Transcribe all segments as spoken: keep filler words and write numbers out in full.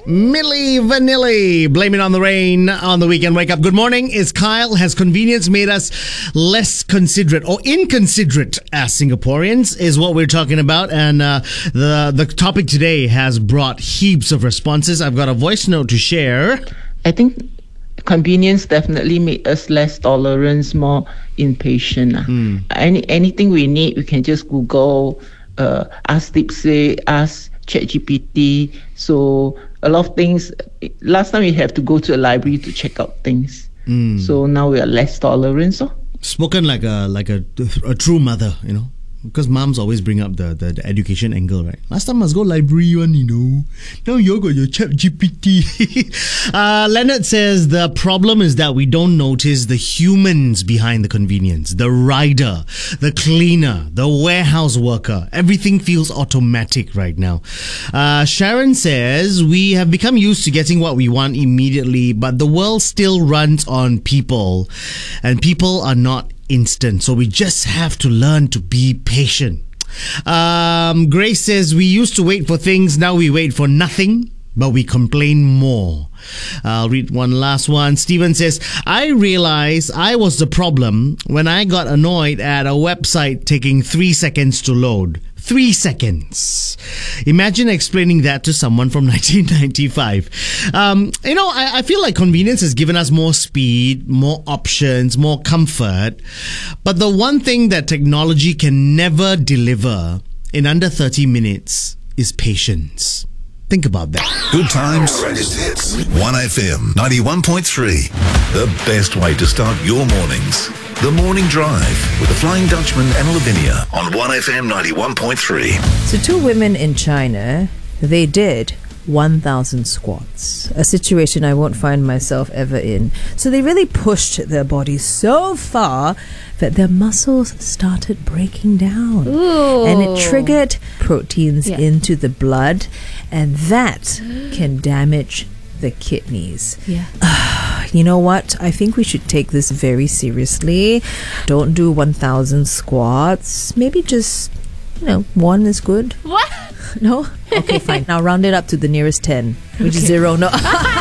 Milli Vanilli, blame it on the rain on the weekend wake up. Good morning. Is Kyle, has convenience made us less considerate or inconsiderate as Singaporeans is what we're talking about. And uh, the, the topic today has brought heaps of responses. I've got a voice note to share. I think convenience definitely made us less tolerant, more impatient. Mm. Any Anything we need, we can just Google, uh, ask DeepSeek, ask ChatGPT. So a lot of things, last time we have to go to a library to check out things. Mm. So now we are less tolerant. So. Spoken like a like a, a true mother, you know. Because moms always bring up the, the, the education angle, right? Last time I must go library one, you know. Now you got your chat G P T. uh, Leonard says the problem is that we don't notice the humans behind the convenience. The rider, the cleaner, the warehouse worker. Everything feels automatic right now. Uh, Sharon says we have become used to getting what we want immediately, but the world still runs on people. And people are not instant, so we just have to learn to be patient. Um, Grace says we used to wait for things, now we wait for nothing, but we complain more. I'll read one last one. Steven says, I realized I was the problem when I got annoyed at a website taking three seconds to load. Three seconds. Imagine explaining that to someone from nineteen ninety-five. Um, you know, I, I feel like convenience has given us more speed, more options, more comfort. But the one thing that technology can never deliver in under thirty minutes is patience. Think about that. Good times. Greatest hits. one F M ninety-one point three. The best way to start your mornings. The Morning Drive with the Flying Dutchman and Lavinia on one F M ninety-one point three. So two women in China, they did one thousand squats, a situation I won't find myself ever in. So they really pushed their bodies so far that their muscles started breaking down. Ooh. And it triggered proteins yeah. into the blood, and that can damage the kidneys. Yeah. You know what? I think we should take this very seriously. Don't do one thousand squats. Maybe just, you know, one is good. What? No? Okay, fine. Now round it up to the nearest ten, which is zero. No.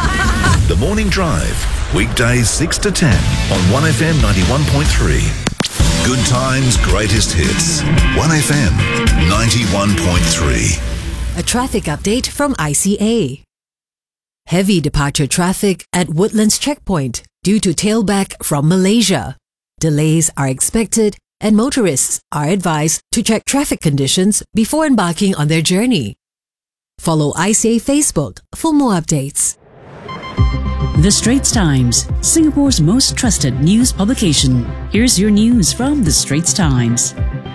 The Morning Drive, weekdays six to ten on one F M ninety-one point three. Good times, greatest hits. one F M ninety-one point three. A traffic update from I C A. Heavy departure traffic at Woodlands Checkpoint due to tailback from Malaysia. Delays are expected and motorists are advised to check traffic conditions before embarking on their journey. Follow I C A Facebook for more updates. The Straits Times, Singapore's most trusted news publication. Here's your news from The Straits Times.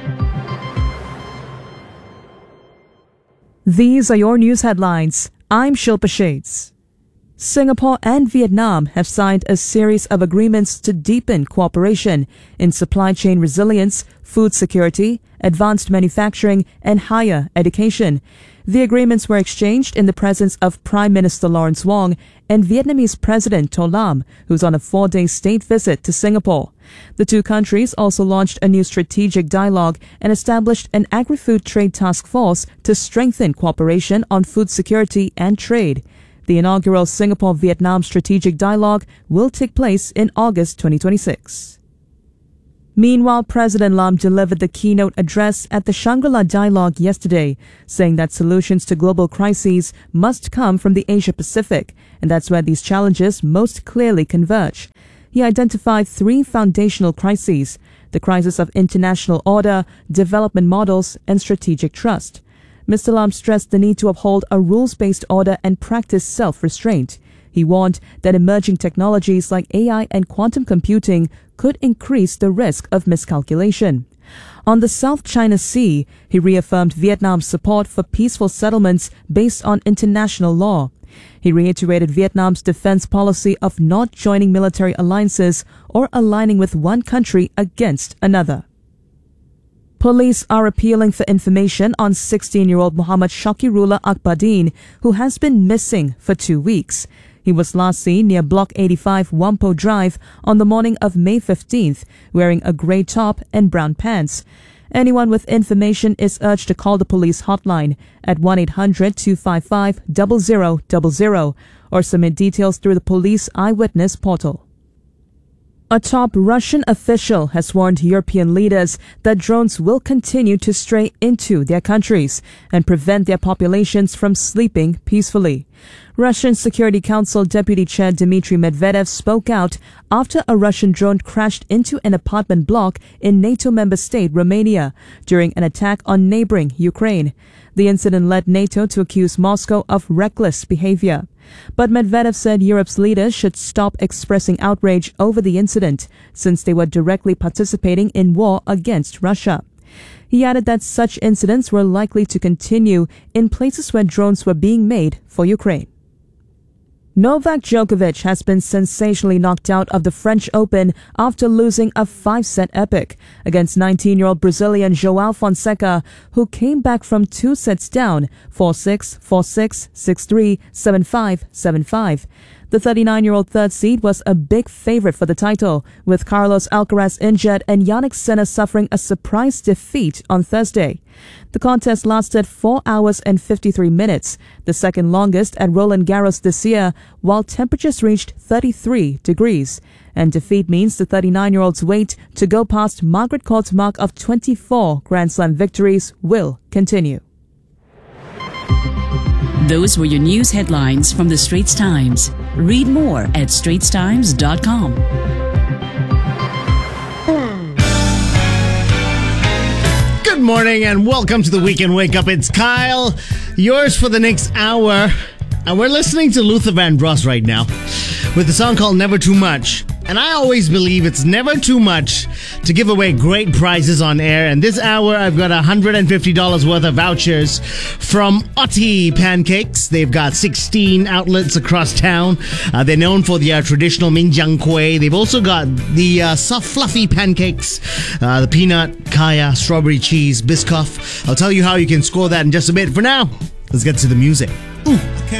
These are your news headlines. I'm Shilpa Shades. Singapore and Vietnam have signed a series of agreements to deepen cooperation in supply chain resilience, food security, advanced manufacturing, and higher education. The agreements were exchanged in the presence of Prime Minister Lawrence Wong and Vietnamese President To Lam, who's on a four-day state visit to Singapore. The two countries also launched a new strategic dialogue and established an agri-food trade task force to strengthen cooperation on food security and trade. The inaugural Singapore-Vietnam Strategic Dialogue will take place in August twenty twenty-six. Meanwhile, President Lam delivered the keynote address at the Shangri-La Dialogue yesterday, saying that solutions to global crises must come from the Asia-Pacific, and that's where these challenges most clearly converge. He identified three foundational crises: the crisis of international order, development models, and strategic trust. Mister Lam stressed the need to uphold a rules-based order and practice self-restraint. He warned that emerging technologies like A I and quantum computing could increase the risk of miscalculation. On the South China Sea, he reaffirmed Vietnam's support for peaceful settlements based on international law. He reiterated Vietnam's defense policy of not joining military alliances or aligning with one country against another. Police are appealing for information on sixteen-year-old Muhammad Shakirullah Akbardeen, who has been missing for two weeks. He was last seen near Block eighty-five Whampoa Drive on the morning of May fifteenth, wearing a grey top and brown pants. Anyone with information is urged to call the police hotline at one eight hundred two five five zero zero zero zero or submit details through the police eyewitness portal. A top Russian official has warned European leaders that drones will continue to stray into their countries and prevent their populations from sleeping peacefully. Russian Security Council Deputy Chair Dmitry Medvedev spoke out after a Russian drone crashed into an apartment block in NATO member state Romania during an attack on neighboring Ukraine. The incident led NATO to accuse Moscow of reckless behavior. But Medvedev said Europe's leaders should stop expressing outrage over the incident, since they were directly participating in war against Russia. He added that such incidents were likely to continue in places where drones were being made for Ukraine. Novak Djokovic has been sensationally knocked out of the French Open after losing a five-set epic against nineteen-year-old Brazilian João Fonseca, who came back from two sets down, four six, four six, six three, seven five, seven five. The thirty-nine-year-old third seed was a big favorite for the title, with Carlos Alcaraz injured and Jannik Sinner suffering a surprise defeat on Thursday. The contest lasted four hours and fifty-three minutes, the second longest at Roland Garros this year, while temperatures reached thirty-three degrees. And defeat means the thirty-nine-year-old's wait to go past Margaret Court's mark of twenty-four Grand Slam victories will continue. Those were your news headlines from the Straits Times. Read more at straits times dot com. Good morning and welcome to the Weekend Wake Up. It's Kyle, yours for the next hour. And we're listening to Luther Vandross right now with a song called Never Too Much. And I always believe it's never too much to give away great prizes on air. And this hour, I've got one hundred fifty dollars worth of vouchers from Otti Pancakes. They've got sixteen outlets across town. Uh, they're known for the uh, traditional Minjiang Kueh. They've also got the uh, soft, fluffy pancakes, uh, the peanut, kaya, strawberry cheese, Biscoff. I'll tell you how you can score that in just a bit. For now, let's get to the music. Ooh.